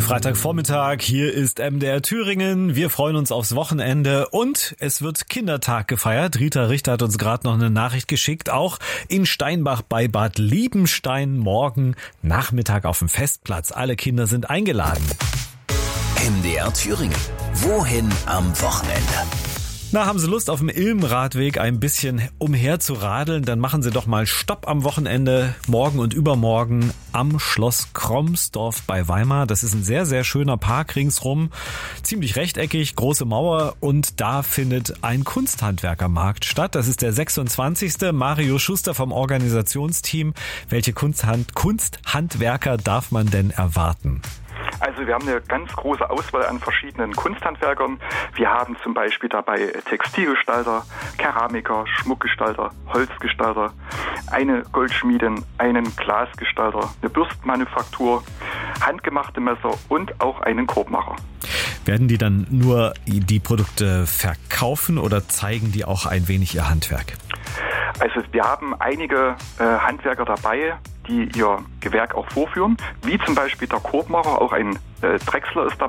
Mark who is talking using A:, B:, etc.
A: Freitagvormittag, hier ist MDR Thüringen. Wir freuen uns aufs Wochenende und es wird Kindertag gefeiert. Rita Richter hat uns gerade noch eine Nachricht geschickt. Auch in Steinbach bei Bad Liebenstein morgen Nachmittag auf dem Festplatz. Alle Kinder sind eingeladen.
B: MDR Thüringen. Wohin am Wochenende?
A: Na, haben Sie Lust, auf dem Ilmenradweg ein bisschen umher zu radeln? Dann machen Sie doch mal Stopp am Wochenende, morgen und übermorgen am Schloss Kromsdorf bei Weimar. Das ist ein sehr, sehr schöner Park ringsrum, ziemlich rechteckig, große Mauer und da findet ein Kunsthandwerkermarkt statt. Das ist der 26. Mario Schuster vom Organisationsteam. Welche Kunsthandwerker darf man denn erwarten?
C: Also wir haben eine ganz große Auswahl an verschiedenen Kunsthandwerkern. Wir haben zum Beispiel dabei Textilgestalter, Keramiker, Schmuckgestalter, Holzgestalter, eine Goldschmiedin, einen Glasgestalter, eine Bürstenmanufaktur, handgemachte Messer und auch einen Korbmacher.
A: Werden die dann nur die Produkte verkaufen oder zeigen die auch ein wenig ihr Handwerk?
C: Also wir haben einige Handwerker dabei, die ihr Gewerk auch vorführen, wie zum Beispiel der Korbmacher, auch ein Drechsler ist dabei.